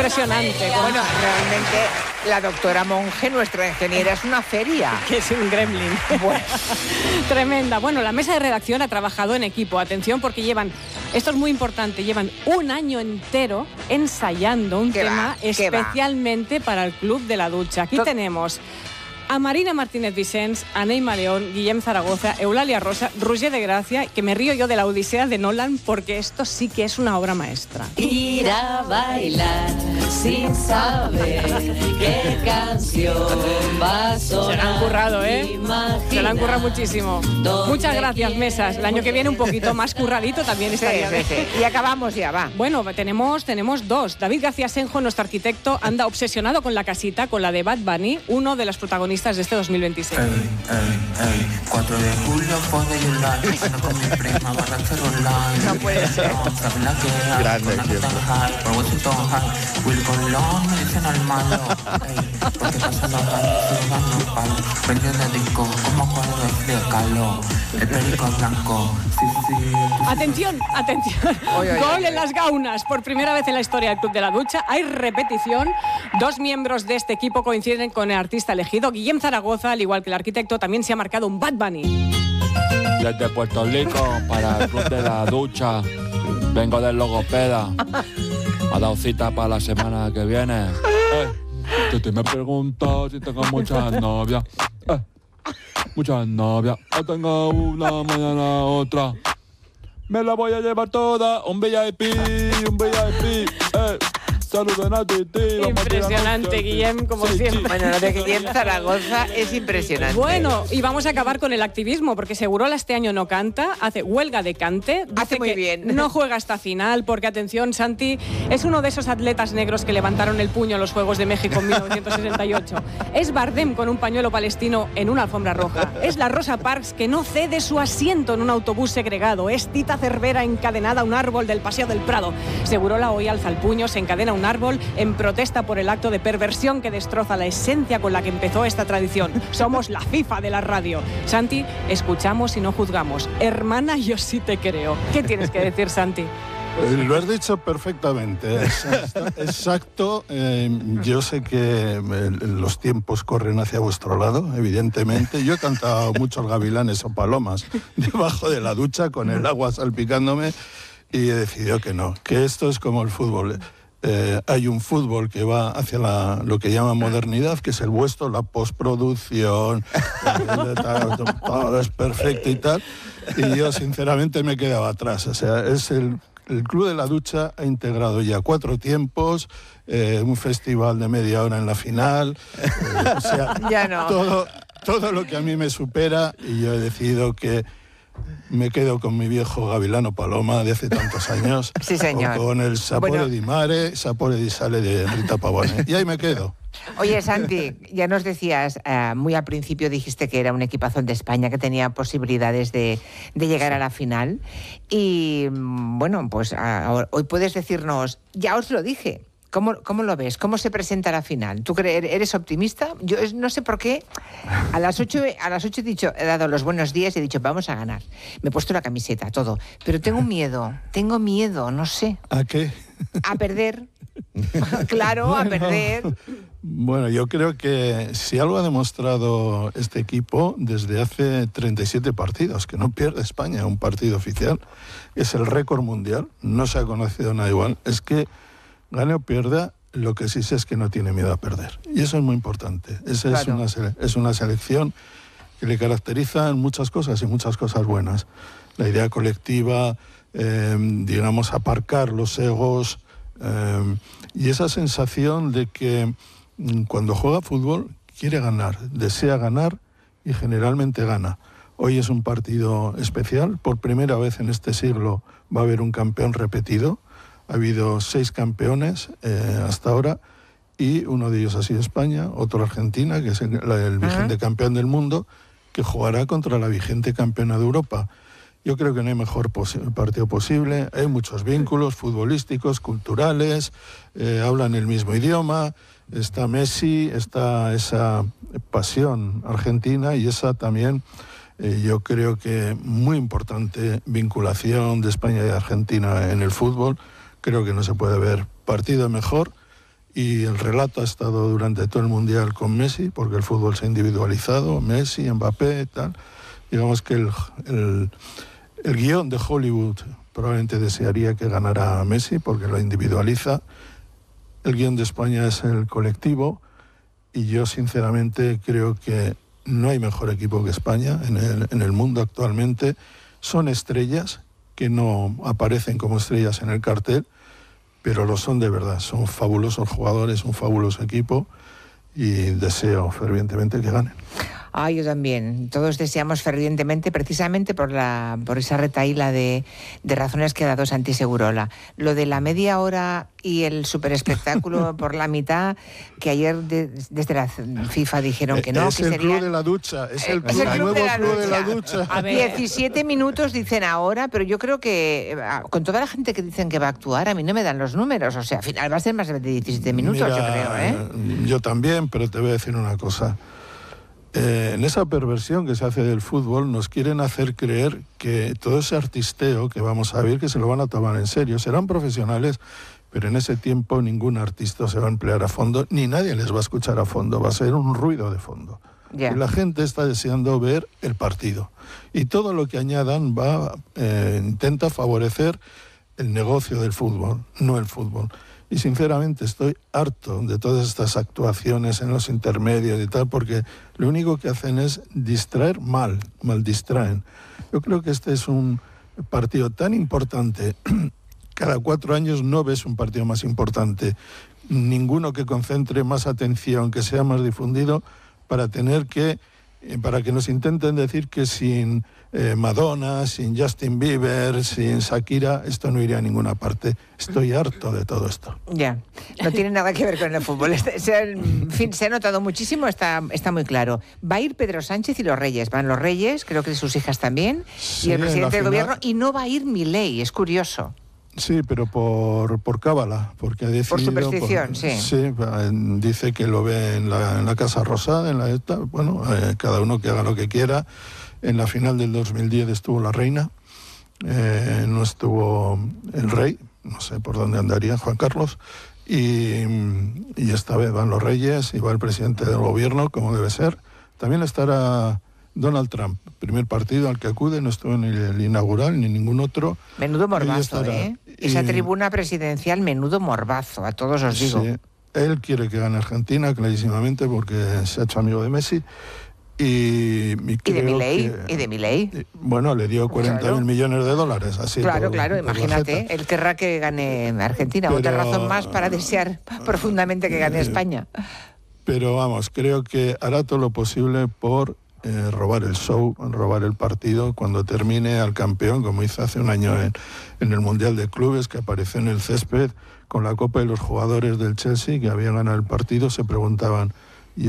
impresionante. Bueno, realmente la doctora Monge, nuestra ingeniera, es una feria. Que es un gremlin. Bueno. Tremenda. Bueno, la mesa de redacción ha trabajado en equipo. Atención, porque esto es muy importante, llevan un año entero ensayando un tema especialmente para el Club de la Ducha. Aquí tenemos a Marina Martínez Vicens, a Neima León, Guillem Zaragoza, Eulalia Rosa, Roger de Gracia, que me río yo de la Odisea de Nolan, porque esto sí que es una obra maestra. Ir a bailar sin saber qué canción va a sonar. Se la han currado, ¿eh? Se la han currado muchísimo. Muchas gracias, mesas. El año que viene un poquito más curradito también estaría bien. Sí. Y acabamos ya, va. Bueno, tenemos dos. David García Senjo, nuestro arquitecto, anda obsesionado con la casita, con la de Bad Bunny, uno de los protagonistas de este 2026. 4 de julio, pone online. Ando con mi prima, barracher online. No puede ser. Grande tiempo. Por Washington High. Will Colón me dicen al malo. Porque pasan los años, palo. Prende de disco, como cuadros de calor. El perico blanco. Sí. Atención. Gol en las gaunas. Por primera vez en la historia del Club de la Ducha. Hay repetición. 2 miembros de este equipo coinciden con el artista elegido. Guillem Zaragoza, al igual que el arquitecto, también se ha marcado un Bad Bunny. Desde Puerto Rico para el Club de la Ducha. Vengo del logopeda. Ha dado cita para la semana que viene. Titi me pregunta si tengo muchas novias. Muchas novias. Hoy tengo una, mañana otra. Me la voy a llevar toda. Un VIP. Saluden a Titi. Impresionante, Guillem, como siempre. Bueno, lo de Guillem Zaragoza es impresionante. Bueno, y vamos a acabar con el activismo, porque Segurola este año no canta, hace huelga de cante. Hace muy bien. No juega hasta final, porque, atención, Santi es uno de esos atletas negros que levantaron el puño en los Juegos de México en 1968. Es Bardem con un pañuelo palestino en una alfombra roja. Es la Rosa Parks que no cede su asiento en un autobús segregado. Es Tita Cervera encadenada a un árbol del Paseo del Prado. Segurola hoy alza el puño, se encadena a un árbol en protesta por el acto de perversión que destroza la esencia con la que empezó esta tradición. Somos la FIFA de la radio. Santi, escuchamos y no juzgamos. Hermana, yo sí te creo. ¿Qué tienes que decir, Santi? Lo has dicho perfectamente, exacto. Yo sé que los tiempos corren hacia vuestro lado, evidentemente. Yo he cantado muchos gavilanes o palomas debajo de la ducha con el agua salpicándome y he decidido que no, que esto es como el fútbol. Hay un fútbol que va hacia lo que llaman modernidad, que es el vuestro, la postproducción, todo es perfecto y tal, y yo sinceramente me quedaba atrás. O sea, es el Club de la Ducha ha integrado ya 4 tiempos, un festival de media hora en la final, o sea, ya no. todo lo que a mí me supera, y yo he decidido que me quedo con mi viejo gavilano paloma de hace tantos años. Sí, señor. O con el Sapore di Mare, Sapore di Sale de Rita Pavone. Y ahí me quedo. Oye, Santi, ya nos decías, muy al principio dijiste que era un equipazón de España que tenía posibilidades de llegar a la final. Y bueno, pues hoy puedes decirnos, ya os lo dije. ¿Cómo lo ves? ¿Cómo se presenta la final? ¿Tú eres optimista? Yo no sé por qué. A las 8 he dado los buenos días y he dicho, vamos a ganar. Me he puesto la camiseta, todo. Pero tengo miedo, no sé. ¿A qué? A perder. Claro, bueno, a perder. Bueno, yo creo que si algo ha demostrado este equipo desde hace 37 partidos, que no pierde España un partido oficial, es el récord mundial, no se ha conocido nada igual, es que gane o pierda, lo que sí sé es que no tiene miedo a perder. Y eso es muy importante. Esa es una selección que le caracterizan muchas cosas y muchas cosas buenas. La idea colectiva, digamos, aparcar los egos, y esa sensación de que cuando juega fútbol quiere ganar, desea ganar y generalmente gana. Hoy es un partido especial. Por primera vez en este siglo va a haber un campeón repetido. Ha habido 6 campeones hasta ahora y uno de ellos ha sido España, otro Argentina, que es el vigente campeón del mundo, que jugará contra la vigente campeona de Europa. Yo creo que no hay mejor partido posible. Hay muchos vínculos futbolísticos, culturales, hablan el mismo idioma, está Messi, está esa pasión argentina y esa también, yo creo que muy importante vinculación de España y de Argentina en el fútbol. Creo que no se puede ver partido mejor y el relato ha estado durante todo el Mundial con Messi, porque el fútbol se ha individualizado, Messi, Mbappé, tal. Digamos que el guión de Hollywood probablemente desearía que ganara Messi, porque lo individualiza. El guión de España es el colectivo, y yo sinceramente creo que no hay mejor equipo que España en el mundo actualmente. Son estrellas que no aparecen como estrellas en el cartel, pero lo son de verdad. Son fabulosos jugadores, un fabuloso equipo, y deseo fervientemente que ganen. Ah, yo también. Todos deseamos fervientemente, precisamente por esa retahíla de razones que ha dado Santi Segurola. Lo de la media hora y el superespectáculo por la mitad, que ayer desde la FIFA dijeron que no, es que el sería... club de la ducha, es el club nuevo club de la ducha. A ver, 17 minutos dicen ahora, pero yo creo que con toda la gente que dicen que va a actuar, a mí no me dan los números. O sea, al final va a ser más de 17 minutos, Mira, yo creo, ¿eh? Yo también, pero te voy a decir una cosa. En esa perversión que se hace del fútbol nos quieren hacer creer que todo ese artisteo que vamos a ver, que se lo van a tomar en serio. Serán profesionales, pero en ese tiempo ningún artista se va a emplear a fondo, ni nadie les va a escuchar a fondo, va a ser un ruido de fondo. Yeah. Y la gente está deseando ver el partido. Y todo lo que añadan intenta favorecer el negocio del fútbol, no el fútbol. Y sinceramente estoy harto de todas estas actuaciones en los intermedios y tal, porque lo único que hacen es distraer mal distraen. Yo creo que este es un partido tan importante. Cada 4 años no ves un partido más importante, ninguno que concentre más atención, que sea más difundido, para que nos intenten decir que sin Madonna, sin Justin Bieber, sin Shakira, esto no iría a ninguna parte. Estoy harto de todo esto. Ya, no tiene nada que ver con el fútbol. En fin, se ha notado muchísimo, está muy claro. Va a ir Pedro Sánchez y los Reyes. Van los Reyes, creo que sus hijas también, sí, y el presidente del gobierno, y no va a ir Milei, es curioso. Sí, pero por cábala, porque ha decidido... Por superstición, sí. Sí, dice que lo ve en la Casa Rosada, cada uno que haga lo que quiera. En la final del 2010 estuvo la reina, no estuvo el rey, no sé por dónde andaría Juan Carlos, y esta vez van los Reyes y va el presidente del gobierno, como debe ser. También estará Donald Trump, primer partido al que acude, no estuvo en el inaugural ni ningún otro. Menudo morbazo, ¿eh? Esa tribuna presidencial, menudo morbazo, a todos os digo. Sí, él quiere que gane Argentina, clarísimamente, porque se ha hecho amigo de Messi. Y de Milei. Bueno, le dio 40.000 millones de dólares. Así claro, imagínate, él querrá que gane Argentina. Otra razón más para desear profundamente que gane España. Pero vamos, creo que hará todo lo posible por robar el show, robar el partido, cuando termine al campeón, como hizo hace un año en el Mundial de Clubes, que apareció en el césped con la copa, y los jugadores del Chelsea que habían ganado el partido se preguntaban: